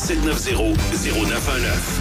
1-888-790-0919.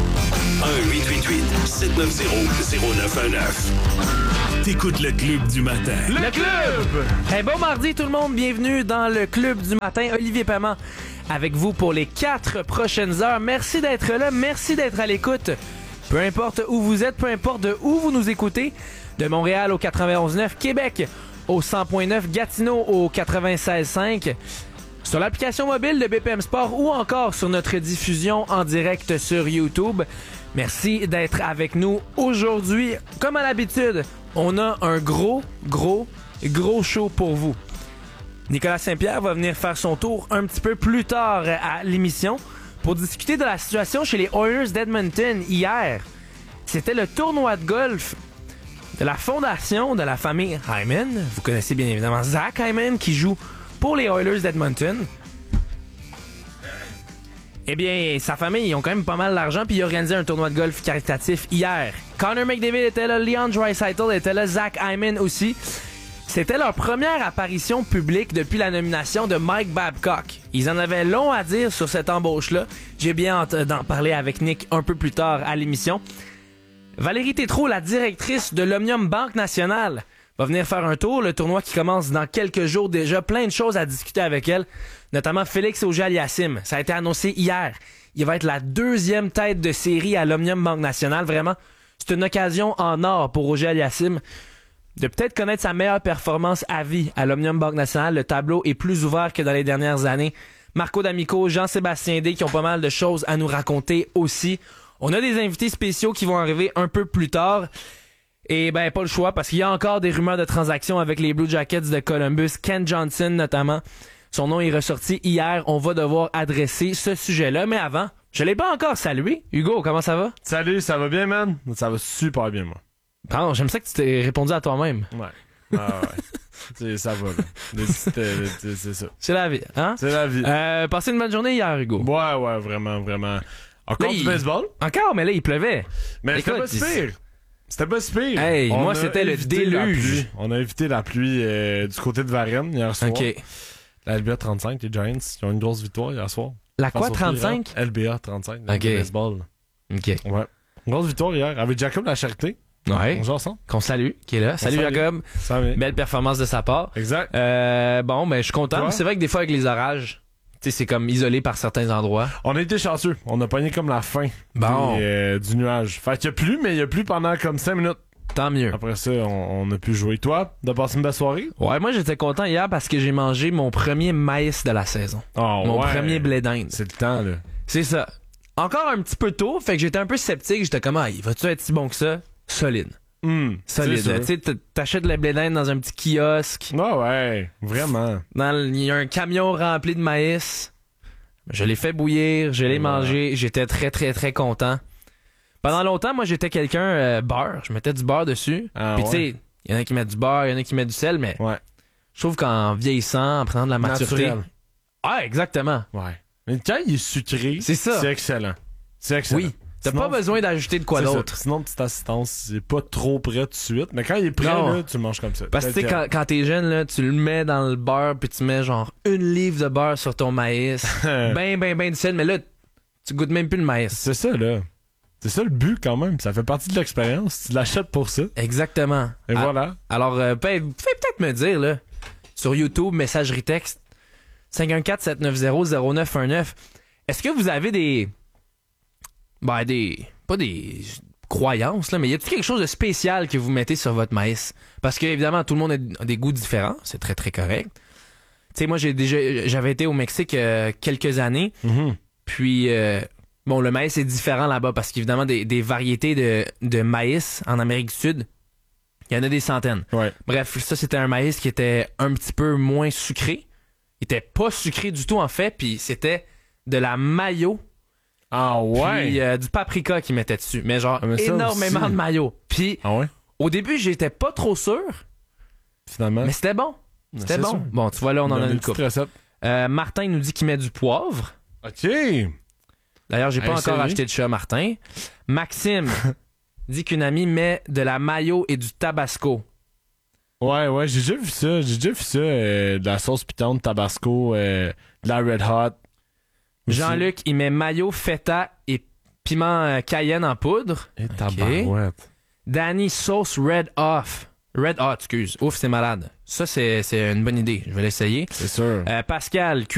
1-888-790-0919. T'écoutes le Club du matin. Le club! Hey, bon mardi tout le monde, bienvenue dans le Club du matin. Olivier Paiement avec vous pour les 4 prochaines heures. Merci d'être là, merci d'être à l'écoute. Peu importe où vous êtes, peu importe de où vous nous écoutez, de Montréal au 91.9, Québec au 100.9, Gatineau au 96.5, sur l'application mobile de BPM Sport ou encore sur notre diffusion en direct sur YouTube. Merci d'être avec nous aujourd'hui. Comme à l'habitude, on a un gros show pour vous. Nicolas Saint-Pierre va venir faire son tour un petit peu plus tard à l'émission pour discuter de la situation chez les Oilers d'Edmonton hier. C'était le tournoi de golf de la fondation de la famille Hyman. Vous connaissez bien évidemment Zach Hyman qui joue pour les Oilers d'Edmonton. Eh bien, sa famille, ils ont quand même pas mal d'argent puis ils ont organisé un tournoi de golf caritatif hier. Connor McDavid était là, Leon Draisaitl était là, Zach Hyman aussi. C'était leur première apparition publique depuis la nomination de Mike Babcock. Ils en avaient long à dire sur cette embauche-là. J'ai bien hâte d'en parler avec Nick un peu plus tard à l'émission. Valérie Tétrault, la directrice de l'Omnium Banque Nationale, va venir faire un tour. Le tournoi qui commence dans quelques jours déjà. Plein de choses à discuter avec elle, notamment Félix Auger-Aliassime. Ça a été annoncé hier. Il va être la 2e tête de série à l'Omnium Banque Nationale. Vraiment, c'est une occasion en or pour Auger-Aliassime de peut-être connaître sa meilleure performance à vie à l'Omnium Banque Nationale. Le tableau est plus ouvert que dans les dernières années. Marco D'Amico, Jean-Sébastien D qui ont pas mal de choses à nous raconter aussi. On a des invités spéciaux qui vont arriver un peu plus tard. Et ben, pas le choix parce qu'il y a encore des rumeurs de transactions avec les Blue Jackets de Columbus. Ken Johnson, notamment. Son nom est ressorti hier. On va devoir adresser ce sujet-là. Mais avant, je l'ai pas encore salué. Hugo, comment ça va? Salut, ça va bien, man? Ça va super bien, moi. Pardon, j'aime ça que tu t'es répondu à toi-même. Ouais. Ah ouais. Ça va, là. C'est ça. C'est la vie, hein? C'est la vie. Passé une bonne journée hier, Hugo. Ouais, vraiment. Encore là, du baseball? Encore, mais là, il pleuvait. Mais c'était pas si pire. C'était pas si pire. Hey, moi, c'était le déluge. On a évité la pluie du côté de Varennes hier soir. OK. La LBA 35, les Giants, ils ont une grosse victoire hier soir. La quoi, 35? LBA 35, OK. Le baseball. OK. Ouais. Une grosse victoire hier avec Jacob La Charité. Ouais. Bonjour ensemble. Qu'on salue, qui est là. Salut Jacob. Salut. Belle performance de sa part. Exact. Bon, ben, je suis content. C'est vrai que des fois, avec les orages, tu sais, c'est comme isolé par certains endroits. On a été chanceux. On a pogné comme la fin bon. du nuage. Fait qu'il y a plu, mais il y a plu pendant comme 5 minutes. Tant mieux. Après ça, on a pu jouer. Toi, t'as passé une belle soirée? Ouais, moi, j'étais content hier parce que j'ai mangé mon premier maïs de la saison. Oh, mon premier blé d'Inde. C'est le temps, là. C'est ça. Encore un petit peu tôt, fait que j'étais un peu sceptique. J'étais comme, il va-tu être si bon que ça? Solide. Solide. Tu sais, t'achètes le blé d'Inde dans un petit kiosque. Ouais, vraiment. Il y a un camion rempli de maïs. Je l'ai fait bouillir, je l'ai mangé. J'étais très, très, très content. Pendant longtemps, moi, j'étais quelqu'un beurre. Je mettais du beurre dessus. Puis tu sais, il y en a qui mettent du beurre, il y en a qui mettent du sel, mais je trouve qu'en vieillissant, en prenant de la maturité... Naturel. Ah, exactement. Ouais. Mais quand il est sucré, c'est excellent. C'est excellent. Oui. T'as pas besoin d'ajouter de quoi d'autre. Sinon, petite assistance, c'est pas trop prêt tout de suite. Mais quand il est prêt, là, tu le manges comme ça. Parce que tu sais, quand t'es jeune, là, tu le mets dans le beurre, puis tu mets genre 1 livre de beurre sur ton maïs. ben du sel, mais là, tu goûtes même plus le maïs. C'est ça, là. C'est ça le but, quand même. Ça fait partie de l'expérience. Tu l'achètes pour ça. Exactement. Et voilà. Alors, fais peut-être me dire, là, sur YouTube, messagerie texte, 514-790-0919, est-ce que vous avez pas des croyances, là, mais y a-t-il quelque chose de spécial que vous mettez sur votre maïs? Parce que, évidemment, tout le monde a des goûts différents. C'est très, très correct. Tu sais, moi, j'avais été au Mexique quelques années. Mm-hmm. Puis, le maïs est différent là-bas parce qu'évidemment, des variétés de maïs en Amérique du Sud, il y en a des centaines. Ouais. Bref, ça, c'était un maïs qui était un petit peu moins sucré. Il était pas sucré du tout, en fait, puis c'était de la mayo. Ah ouais? Puis du paprika qu'ils mettaient dessus. Mais genre, énormément de mayo. Puis, au début, j'étais pas trop sûr. Finalement. Mais c'était bon. C'était bon. Sûr. Bon, tu vois, là, on en a une coupe. Martin nous dit qu'il met du poivre. OK. D'ailleurs, j'ai pas encore acheté de chat, Martin. Maxime dit qu'une amie met de la mayo et du tabasco. Ouais, j'ai déjà vu ça. De la sauce pitante, tabasco, de la Red Hot. Jean-Luc, il met mayo, feta et piment cayenne en poudre. Et tabarouette. Danny, sauce Red Hot. Red Hot, excuse. Ouf, c'est malade. Ça, c'est une bonne idée. Je vais l'essayer. C'est sûr. Pascal,